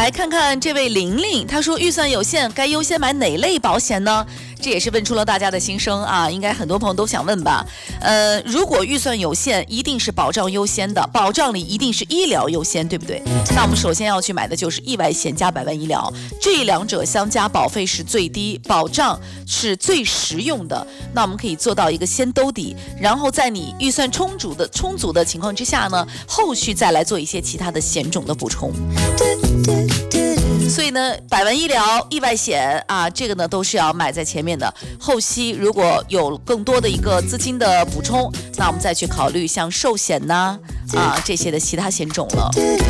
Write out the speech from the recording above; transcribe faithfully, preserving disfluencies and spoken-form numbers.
来看看这位玲玲，她说预算有限，该优先买哪类保险呢？这也是问出了大家的心声啊，应该很多朋友都想问吧。呃，如果预算有限，一定是保障优先的，保障里一定是医疗优先，对不对？那我们首先要去买的就是意外险加百万医疗，这两者相加保费是最低，保障是最实用的。那我们可以做到一个先兜底，然后在你预算充足的充足的情况之下呢，后续再来做一些其他的险种的补充。所以呢，百万医疗、意外险啊，这个呢都是要买在前面的。后期如果有更多的一个资金的补充，那我们再去考虑像寿险呐啊这些的其他险种了。